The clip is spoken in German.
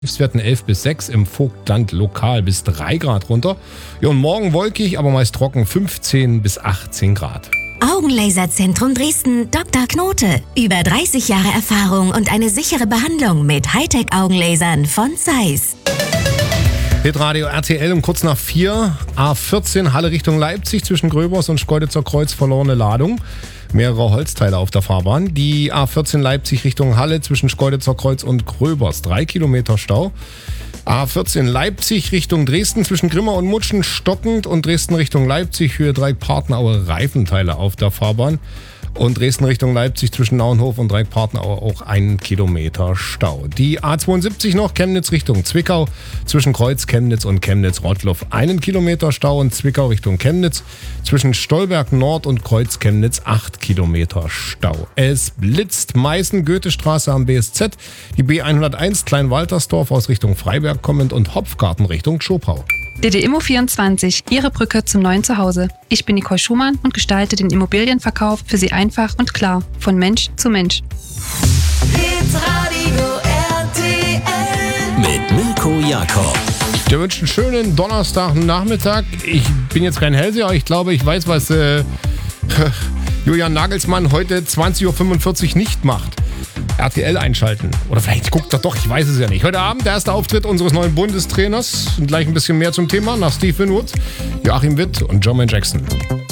Tiefstwerten 11 bis 6, im Vogtland lokal bis 3 Grad runter. Ja, und morgen wolkig, aber meist trocken 15 bis 18 Grad. Augenlaserzentrum Dresden, Dr. Knote. Über 30 Jahre Erfahrung und eine sichere Behandlung mit Hightech-Augenlasern von Zeiss. Hitradio RTL um kurz nach 4. A14 Halle Richtung Leipzig zwischen Gröbers und Schkeuditzer Kreuz verlorene Ladung. Mehrere Holzteile auf der Fahrbahn. Die A14 Leipzig Richtung Halle zwischen Schkeuditzer Kreuz und Gröbers. 3 Kilometer Stau. A14 Leipzig Richtung Dresden zwischen Grimma und Mutschen stockend und Dresden Richtung Leipzig Höhe 3 Partneraue Reifenteile auf der Fahrbahn. Und Dresden Richtung Leipzig zwischen Nauenhof und Dreieck-Partneraue auch 1 Kilometer Stau. Die A72 noch Chemnitz Richtung Zwickau zwischen Kreuz Chemnitz und Chemnitz-Rottloff 1 Kilometer Stau und Zwickau Richtung Chemnitz zwischen Stolberg Nord und Kreuz Chemnitz 8 Kilometer Stau. Es blitzt Meißen-Goethestraße am BSZ, die B101 Kleinwaltersdorf aus Richtung Freiberg kommend und Hopfgarten Richtung Schopau. DD Immo24, Ihre Brücke zum neuen Zuhause. Ich bin Nicole Schumann und gestalte den Immobilienverkauf für Sie einfach und klar, von Mensch zu Mensch. Hitradio RTL Mit Mirko Jakob. Ich wünsche einen schönen Donnerstagnachmittag. Ich bin jetzt kein Hellseher, ich glaube, ich weiß, was Julian Nagelsmann heute 20.45 Uhr nicht macht. RTL einschalten. Oder vielleicht guckt er doch, ich weiß es ja nicht. Heute Abend der erste Auftritt unseres neuen Bundestrainers. Und gleich ein bisschen mehr zum Thema nach Steve Winwood, Joachim Witt und Jermaine Jackson.